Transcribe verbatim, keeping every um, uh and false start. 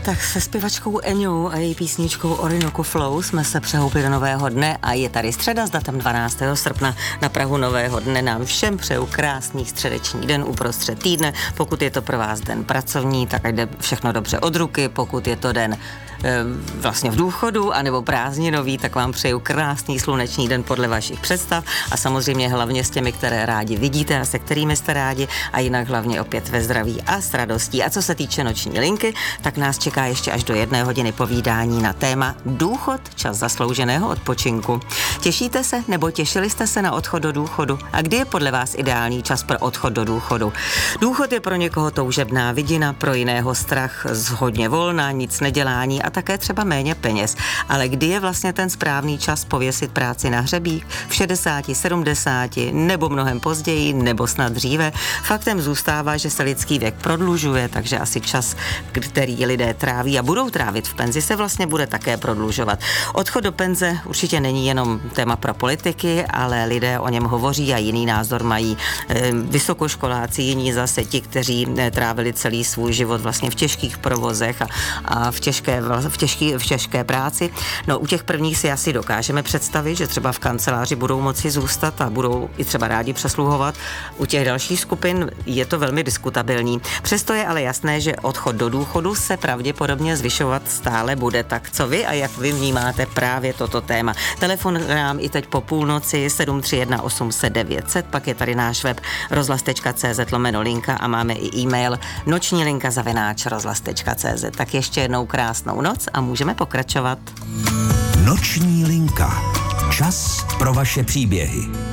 Tak se zpěvačkou Eňou a její písničkou Orinoco Flow jsme se přehoupili do nového dne a je tady středa s datem dvanáctého srpna. Na prahu nového dne nám všem přeju krásný středeční den uprostřed týdne. Pokud je to pro vás den pracovní, tak ať jde všechno dobře od ruky. Pokud je to den e, vlastně v důchodu anebo prázdninový, tak vám přeju krásný sluneční den podle vašich představ a samozřejmě hlavně s těmi, které rádi vidíte a se kterými jste rádi a jinak hlavně opět ve zdraví a s radostí. A co se týče noční linky, tak nás čeká ještě až do jedné hodiny povídání na téma důchod, čas zaslouženého odpočinku. Těšíte se nebo těšili jste se na odchod do důchodu? A kdy je podle vás ideální čas pro odchod do důchodu? Důchod je pro někoho toužebná vidina, pro jiného strach z hodně volna, nic nedělání a také třeba méně peněz. Ale kdy je vlastně ten správný čas pověsit práci na hřebík? V šedesáti, sedmdesáti nebo mnohem později, nebo snad dříve? Faktem zůstává, že se lidský věk prodlužuje, takže asi čas, který lidé tráví a budou trávit v penzi, se vlastně bude také prodlužovat. Odchod do penze určitě není jenom téma pro politiky, ale lidé o něm hovoří a jiný názor mají e, vysokoškoláci, jiní zase ti, kteří e, trávili celý svůj život vlastně v těžkých provozech a, a v, těžké, v, těžký, v těžké práci. No u těch prvních si asi dokážeme představit, že třeba v kanceláři budou moci zůstat a budou i třeba rádi přesluhovat. U těch dalších skupin je to velmi diskutabilní. Přesto je ale jasné, že odchod do důchodu se pravděpodobně zvyšovat stále bude. Tak co vy a jak vy vnímáte právě toto téma? Telefon nám i teď po půlnoci sedm tři jedna osm set devět set, pak je tady náš web rozhlas tečka cé zet lomeno linka a máme i e-mail noční linka zavináč rozhlas tečka cé zet. Tak ještě jednou krásnou noc a můžeme pokračovat. Noční linka. Čas pro vaše příběhy.